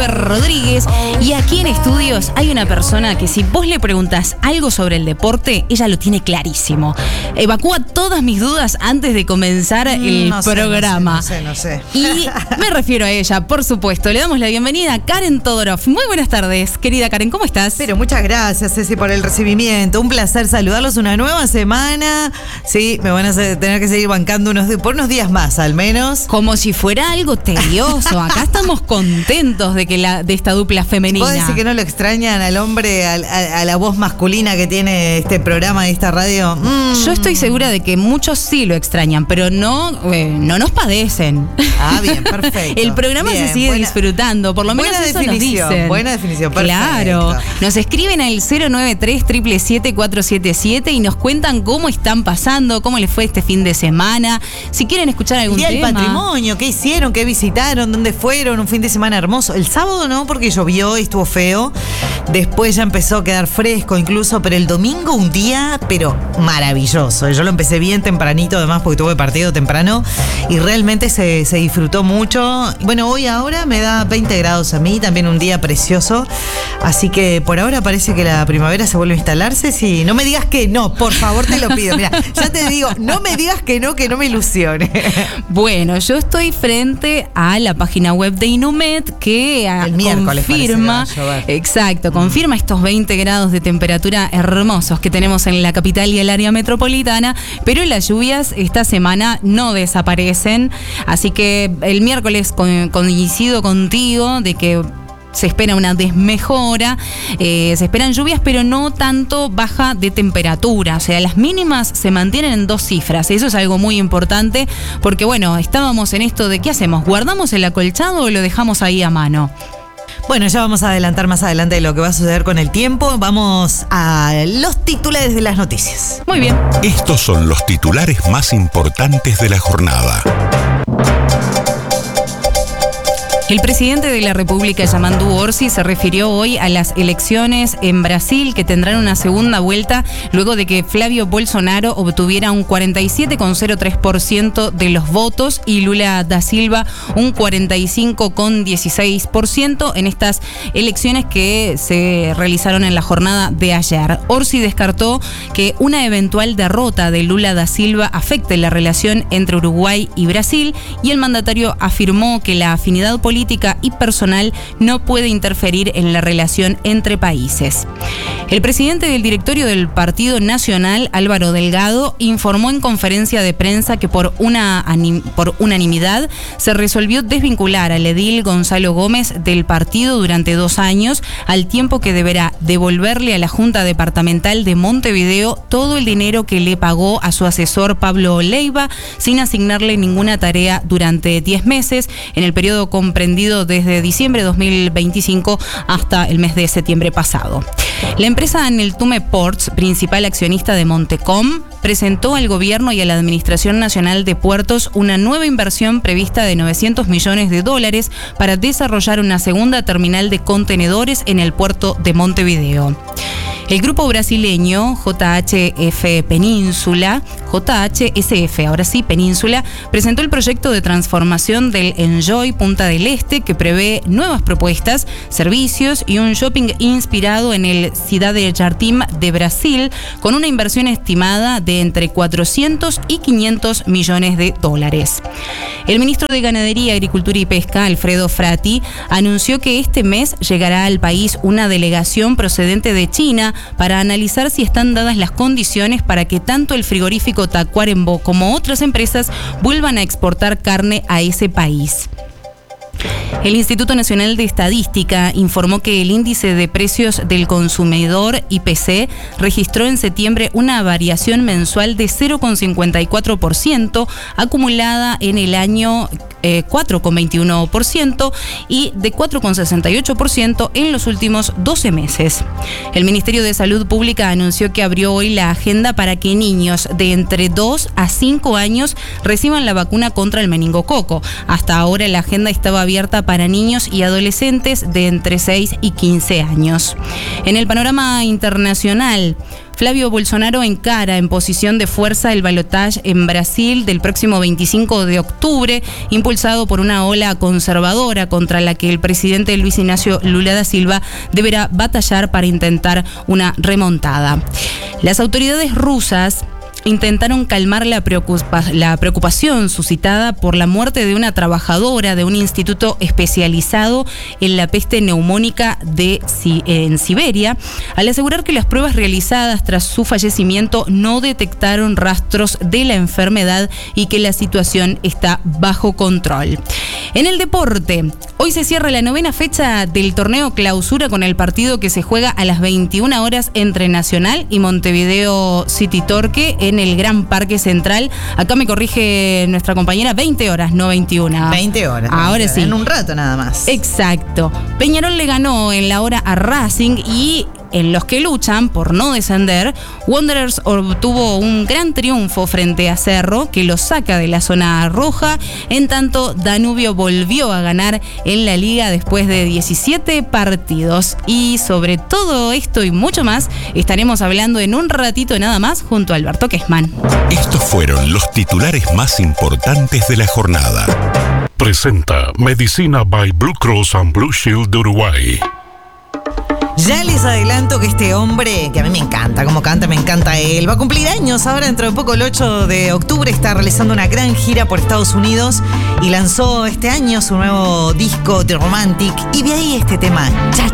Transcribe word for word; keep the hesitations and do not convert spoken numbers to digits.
Rodríguez, y aquí en estudios hay una persona que si vos le preguntas algo sobre el deporte, ella lo tiene clarísimo. Evacúa todas mis dudas antes de comenzar el no sé, programa. No sé, no sé, no sé. Y me refiero a ella, por supuesto. Le damos la bienvenida a Karen Todorov. Muy buenas tardes, querida Karen, ¿cómo estás? Pero muchas gracias, Ceci, por el recibimiento. Un placer saludarlos una nueva semana. Sí, me van a tener que seguir bancando unos, por unos días más, al menos. Como si fuera algo tedioso. Acá estamos contentos de que la, de esta dupla femenina. ¿Vos decís que no lo extrañan al hombre, a, a, a la voz masculina que tiene este programa y esta radio? Mm. Yo estoy segura de que muchos sí lo extrañan, pero no, eh, no nos padecen. Ah, bien, perfecto. El programa bien, se sigue buena, disfrutando, por lo menos buena eso definición, nos dicen. Buena definición, perfecto. Claro. Nos escriben al cero nueve tres, siete siete siete, cuatro siete siete y nos cuentan cómo están pasando, cómo les fue este fin de semana. Si quieren escuchar algún Día tema. del patrimonio, ¿qué hicieron? ¿Qué visitaron? ¿Dónde fueron? Un fin de semana hermoso. El sábado no, porque llovió y estuvo feo. Después ya empezó a quedar fresco incluso, pero el domingo un día, pero maravilloso. Yo lo empecé bien tempranito, además, porque tuve partido temprano y realmente se, se disfrutó mucho. Bueno, hoy ahora me da veinte grados a mí, también un día precioso. Así que por ahora parece que la primavera se vuelve a instalarse. Si no me digas que no, por favor, te lo pido. Mira, ya te digo, no me digas que no, que no me ilusione. Bueno, yo estoy frente a la página web de Inumet que el miércoles confirma, exacto, confirma estos veinte grados de temperatura hermosos que tenemos en la capital y el área metropolitana, pero las lluvias esta semana no desaparecen, así que el miércoles con, coincido contigo de que se espera una desmejora, eh, se esperan lluvias, pero no tanto baja de temperatura. O sea, las mínimas se mantienen en dos cifras. Eso es algo muy importante porque, bueno, estábamos en esto de ¿qué hacemos? ¿Guardamos el acolchado o lo dejamos ahí a mano? Bueno, ya vamos a adelantar más adelante de lo que va a suceder con el tiempo. Vamos a los titulares de las noticias. Muy bien. Estos son los titulares más importantes de la jornada. El presidente de la República, Yamandu Orsi, se refirió hoy a las elecciones en Brasil que tendrán una segunda vuelta luego de que Flavio Bolsonaro obtuviera un cuarenta y siete coma cero tres por ciento de los votos y Lula da Silva un cuarenta y cinco coma dieciséis por ciento en estas elecciones que se realizaron en la jornada de ayer. Orsi descartó que una eventual derrota de Lula da Silva afecte la relación entre Uruguay y Brasil y el mandatario afirmó que la afinidad política y personal no puede interferir en la relación entre países. El presidente del directorio del Partido Nacional, Álvaro Delgado, informó en conferencia de prensa que por, una, por unanimidad se resolvió desvincular al edil Gonzalo Gómez del partido durante dos años, al tiempo que deberá devolverle a la Junta Departamental de Montevideo todo el dinero que le pagó a su asesor Pablo Leiva, sin asignarle ninguna tarea durante diez meses, en el periodo comprendido desde diciembre de dos mil veinticinco hasta el mes de septiembre pasado. La empresa Neltume Ports, principal accionista de Montecom, presentó al gobierno y a la Administración Nacional de Puertos una nueva inversión prevista de novecientos millones de dólares para desarrollar una segunda terminal de contenedores en el puerto de Montevideo. El grupo brasileño J H F Península, J H S F, ahora sí, Península, presentó el proyecto de transformación del Enjoy Punta del Este que prevé nuevas propuestas, servicios y un shopping inspirado en el Cidade Jardim de Brasil con una inversión estimada de entre cuatrocientos y quinientos millones de dólares. El ministro de Ganadería, Agricultura y Pesca, Alfredo Frati, anunció que este mes llegará al país una delegación procedente de China para analizar si están dadas las condiciones para que tanto el frigorífico Tacuarembó como otras empresas vuelvan a exportar carne a ese país. El Instituto Nacional de Estadística informó que el índice de precios del consumidor, I P C, registró en septiembre una variación mensual de cero coma cincuenta y cuatro por ciento, acumulada en el año eh, cuatro coma veintiuno por ciento y de cuatro coma sesenta y ocho por ciento en los últimos doce meses. El Ministerio de Salud Pública anunció que abrió hoy la agenda para que niños de entre dos a cinco años reciban la vacuna contra el meningococo. Hasta ahora la agenda estaba abierta para niños y adolescentes de entre seis y quince años. En el panorama internacional, Flavio Bolsonaro encara en posición de fuerza el balotaje en Brasil del próximo veinticinco de octubre, impulsado por una ola conservadora contra la que el presidente Luis Ignacio Lula da Silva deberá batallar para intentar una remontada. Las autoridades rusas intentaron calmar la, preocupa- la preocupación suscitada por la muerte de una trabajadora de un instituto especializado en la peste neumónica de si- en Siberia, al asegurar que las pruebas realizadas tras su fallecimiento no detectaron rastros de la enfermedad y que la situación está bajo control. En el deporte, hoy se cierra la novena fecha del torneo Clausura con el partido que se juega a las veintiuna horas entre Nacional y Montevideo City Torque en el Gran Parque Central. Acá me corrige nuestra compañera, veinte horas, no veintiuna. veinte horas. Ahora veinte horas, sí. En un rato nada más. Exacto. Peñarol le ganó en la hora a Racing y en los que luchan por no descender, Wanderers obtuvo un gran triunfo frente a Cerro, que lo saca de la zona roja. En tanto, Danubio volvió a ganar en la liga después de diecisiete partidos. Y sobre todo esto y mucho más, estaremos hablando en un ratito nada más junto a Alberto Quesman. Estos fueron los titulares más importantes de la jornada. Presenta Medicina by Blue Cross and Blue Shield de Uruguay. Ya les adelanto que este hombre, que a mí me encanta, como canta, me encanta él, va a cumplir años ahora dentro de poco, el ocho de octubre, está realizando una gran gira por Estados Unidos y lanzó este año su nuevo disco The Romantic, y de ahí este tema, Cha